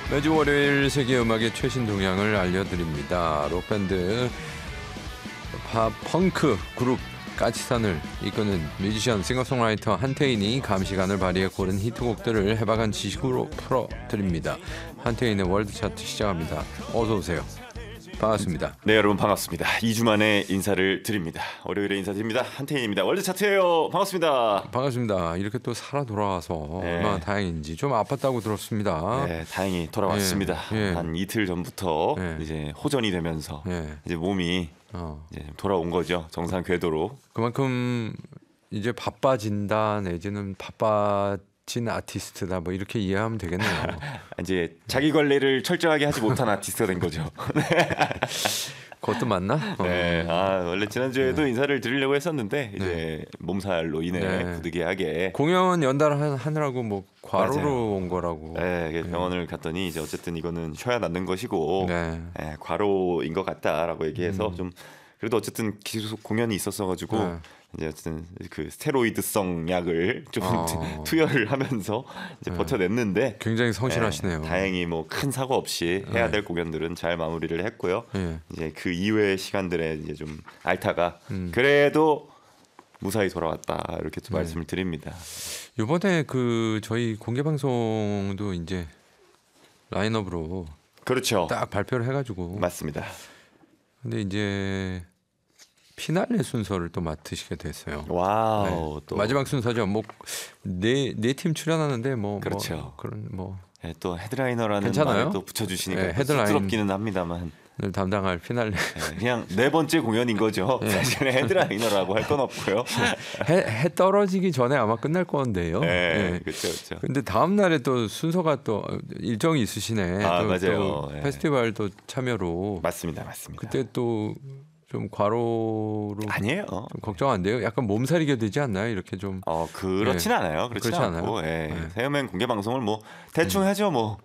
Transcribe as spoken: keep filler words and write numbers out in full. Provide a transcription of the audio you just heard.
매주 월요일 세계 음악의 최신 동향을 알려드립니다. 록밴드 팝 펑크 그룹 까치산을 이끄는 뮤지션 싱어송라이터 한태인이 감시관을 발휘해 고른 히트곡들을 해박한 지식으로 풀어드립니다. 한태인의 월드 차트 시작합니다. 어서 오세요. 반갑습니다. 네, 여러분 반갑습니다. 이 주 만에 인사를 드립니다. 월요일에 인사드립니다. 한태인입니다. 월드 차트예요. 반갑습니다. 반갑습니다. 이렇게 또 살아 돌아와서 네. 얼마나 다행인지. 좀 아팠다고 들었습니다. 네, 다행히 돌아왔습니다. 예, 예. 한 이틀 전부터 예. 이제 호전이 되면서 예. 이제 몸이 어. 이제 돌아온 거죠. 정상 궤도로. 그만큼 이제 바빠진다 내지는 바빠진 아티스트다 뭐 이렇게 이해하면 되겠네요. 이제 자기 관리를 철저하게 하지 못한 아티스트가 된 거죠. 그것도 맞나? 어. 네, 아 원래 지난주에도 네. 인사를 드리려고 했었는데 이제 네. 몸살로 인해 네. 부득이하게 공연 연달하느라고 뭐 과로로 맞아요. 온 거라고. 네, 병원을 갔더니 이제 어쨌든 이거는 쉬어야 낫는 것이고 네. 네, 과로인 것 같다라고 얘기해서 음. 좀 그래도 어쨌든 계속 공연이 있었어가지고 네. 이제 어쨌든 그 스테로이드성 약을 좀 어. 투여를 하면서 이제 네. 버텨냈는데 굉장히 성실하시네요. 네, 다행히 뭐 큰 사고 없이 해야 네. 될 공연들은 잘 마무리를 했고요. 네. 이제 그 이후의 시간들에 이제 좀 앓다가 음. 그래도 무사히 돌아왔다 이렇게 좀 네. 말씀을 드립니다. 이번에 그 저희 공개 방송도 이제 라인업으로 그렇죠. 딱 발표를 해가지고. 맞습니다. 근데 이제 피날레 순서를 또 맡으시게 됐어요. 와우. 네. 또 마지막 순서죠. 뭐네네 팀 출연하는데 뭐, 그렇죠. 뭐 그런 뭐 네, 또 헤드라이너라는 괜찮아요? 말을 또 붙여주시니까 네, 헤드라인. 쑥스럽기는 합니다만 을 담당할 피날레. 네, 그냥 네 번째 공연인 거죠. 네. 사실은 헤드라이너라고 할 건 없고요. 해, 해 떨어지기 전에 아마 끝날 건데요. 네, 네. 그렇죠, 그렇죠. 근데 다음 날에 또 순서가 또 일정이 있으시네. 아, 또, 맞아요. 또 네. 페스티벌도 참여로. 맞습니다, 맞습니다. 그때 또 좀 과로로 아니에요. 좀 걱정 안 돼요. 약간 몸살이게 되지 않나요? 이렇게 좀. 어 그렇진 네. 않아요. 그렇지 그렇지 않고, 않아요? 예. 네. 세어맨 공개 방송을 뭐 대충 음. 하죠, 뭐.